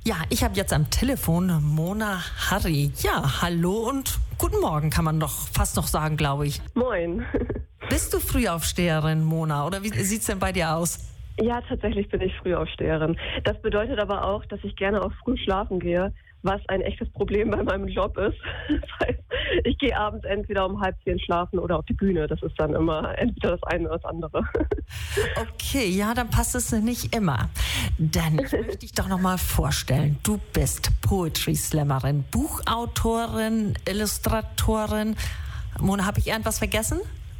Ja, ich habe jetzt am Telefon Mona Harry. Ja, hallo und guten Morgen kann man doch fast noch sagen, glaube ich. Moin. Bist du Frühaufsteherin, Mona, oder wie sieht's denn bei dir aus? Ja, tatsächlich bin ich Frühaufsteherin. Das bedeutet aber auch, dass ich gerne auch früh schlafen gehe, was ein echtes Problem bei meinem Job ist. Das heißt, ich gehe abends entweder um 9:30 schlafen oder auf die Bühne. Das ist dann immer entweder das eine oder das andere. Okay, ja, dann passt es nicht immer. Dann möchte ich doch noch mal vorstellen. Du bist Poetry Slammerin, Buchautorin, Illustratorin. Mona, habe ich irgendwas vergessen?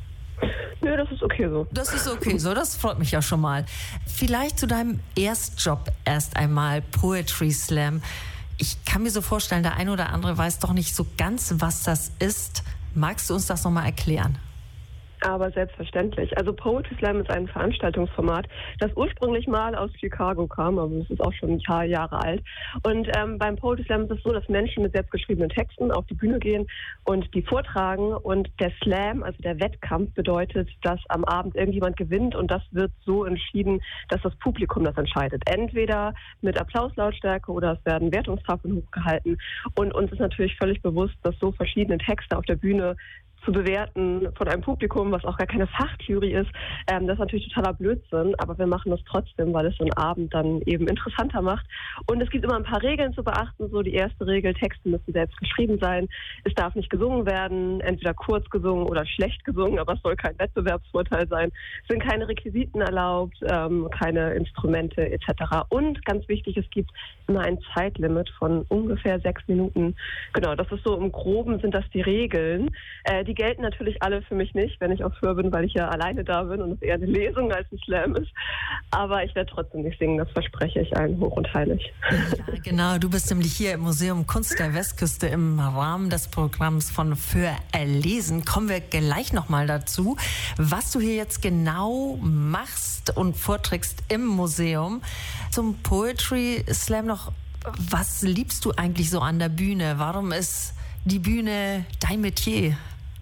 Nö, das ist okay so. Das ist okay so, das freut mich ja schon mal. Vielleicht zu deinem Erstjob erst einmal, Poetry Slam. Ich kann mir so vorstellen, der eine oder andere weiß doch nicht so ganz, was das ist. Magst du uns das nochmal erklären? Aber selbstverständlich. Also Poetry Slam ist ein Veranstaltungsformat, das ursprünglich mal aus Chicago kam, aber es ist auch schon ein paar Jahre alt. Und beim Poetry Slam ist es so, dass Menschen mit selbstgeschriebenen Texten auf die Bühne gehen und die vortragen. Und der Slam, also der Wettkampf, bedeutet, dass am Abend irgendjemand gewinnt und das wird so entschieden, dass das Publikum das entscheidet. Entweder mit Applauslautstärke oder es werden Wertungstafeln hochgehalten. Und uns ist natürlich völlig bewusst, dass so verschiedene Texte auf der Bühne zu bewerten von einem Publikum, was auch gar keine Fachjury ist, das ist natürlich totaler Blödsinn, aber wir machen das trotzdem, weil es so einen Abend dann eben interessanter macht. Und es gibt immer ein paar Regeln zu beachten. So die erste Regel, Texte müssen selbst geschrieben sein. Es darf nicht gesungen werden, entweder kurz gesungen oder schlecht gesungen, aber es soll kein Wettbewerbsvorteil sein. Es sind keine Requisiten erlaubt, keine Instrumente etc. Und ganz wichtig, es gibt immer ein Zeitlimit von ungefähr 6 Minuten. Genau, das ist so im Groben sind das die Regeln. Die gelten natürlich alle für mich nicht, wenn ich auf Tour bin, weil ich ja alleine da bin und es eher eine Lesung als ein Slam ist. Aber ich werde trotzdem nicht singen, das verspreche ich allen hoch und heilig. Ja, genau. Du bist nämlich hier im Museum Kunst der Westküste im Rahmen des Programms von Für Erlesen. Kommen wir gleich nochmal dazu, was du hier jetzt genau machst und vorträgst im Museum. Zum Poetry Slam noch, was liebst du eigentlich so an der Bühne? Warum ist die Bühne dein Metier?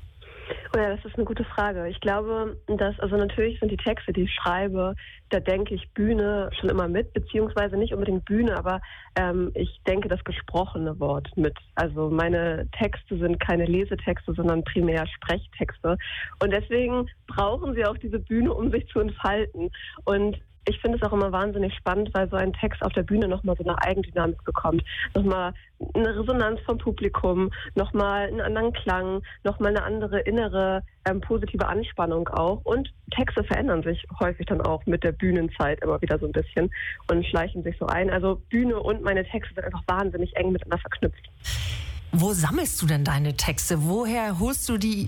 Ja, das ist eine gute Frage. Ich glaube, also natürlich sind die Texte, die ich schreibe, da denke ich Bühne schon immer mit, beziehungsweise nicht unbedingt Bühne, aber ich denke das gesprochene Wort mit. Also meine Texte sind keine Lesetexte, sondern primär Sprechtexte. Und deswegen brauchen sie auch diese Bühne, um sich zu entfalten. Und ich finde es auch immer wahnsinnig spannend, weil so ein Text auf der Bühne nochmal so eine Eigendynamik bekommt. Nochmal eine Resonanz vom Publikum, nochmal einen anderen Klang, nochmal eine andere innere positive Anspannung auch. Und Texte verändern sich häufig dann auch mit der Bühnenzeit immer wieder so ein bisschen und schleichen sich so ein. Also Bühne und meine Texte sind einfach wahnsinnig eng miteinander verknüpft. Wo sammelst du denn deine Texte? Woher holst du die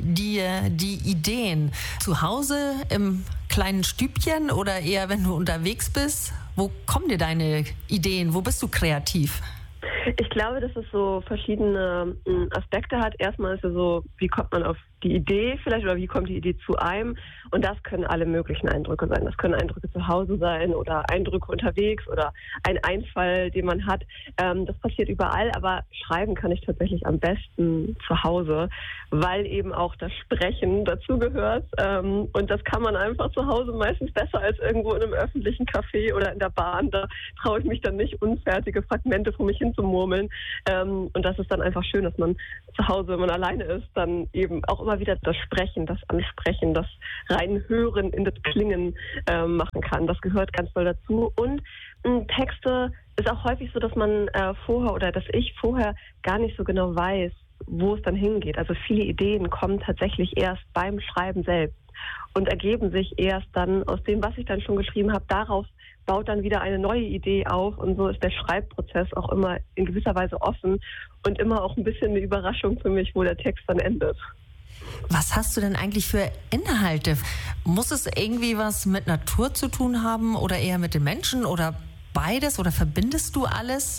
Ideen? Zu Hause im kleinen Stübchen oder eher, wenn du unterwegs bist? Wo kommen dir deine Ideen? Wo bist du kreativ? Ich glaube, dass es so verschiedene Aspekte hat. Erstmal ist es so, wie kommt man auf die Idee vielleicht oder wie kommt die Idee zu einem? Und das können alle möglichen Eindrücke sein. Das können Eindrücke zu Hause sein oder Eindrücke unterwegs oder ein Einfall, den man hat. Das passiert überall, aber schreiben kann ich tatsächlich am besten zu Hause, weil eben auch das Sprechen dazugehört. Und das kann man einfach zu Hause meistens besser als irgendwo in einem öffentlichen Café oder in der Bahn. Da traue ich mich dann nicht, unfertige Fragmente vor mich hin zu murmeln. Und das ist dann einfach schön, dass man zu Hause, wenn man alleine ist, dann eben auch immer wieder das Sprechen, das Ansprechen, das Reinhören in das Klingen machen kann. Das gehört ganz doll dazu. Und Texte ist auch häufig so, dass man dass ich vorher gar nicht so genau weiß, wo es dann hingeht. Also viele Ideen kommen tatsächlich erst beim Schreiben selbst und ergeben sich erst dann aus dem, was ich dann schon geschrieben habe. Darauf baut dann wieder eine neue Idee auf und so ist der Schreibprozess auch immer in gewisser Weise offen und immer auch ein bisschen eine Überraschung für mich, wo der Text dann endet. Was hast du denn eigentlich für Inhalte? Muss es irgendwie was mit Natur zu tun haben oder eher mit den Menschen oder beides oder verbindest du alles?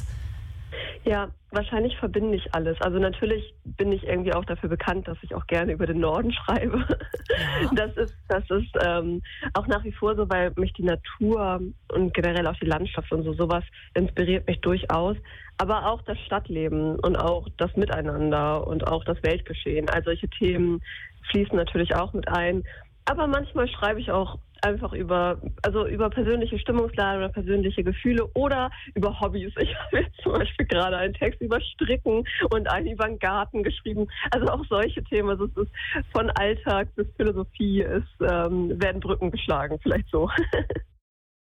Ja, wahrscheinlich verbinde ich alles. Also natürlich bin ich irgendwie auch dafür bekannt, dass ich auch gerne über den Norden schreibe. Ja. Das ist auch nach wie vor so, weil mich die Natur und generell auch die Landschaft und sowas inspiriert mich durchaus. Aber auch das Stadtleben und auch das Miteinander und auch das Weltgeschehen. Also solche Themen fließen natürlich auch mit ein. Aber manchmal schreibe ich auch einfach über persönliche Stimmungslagen oder persönliche Gefühle oder über Hobbys. Ich habe jetzt zum Beispiel gerade einen Text über Stricken und einen über den Garten geschrieben. Also auch solche Themen. Also es ist von Alltag bis Philosophie, werden Brücken geschlagen, vielleicht so.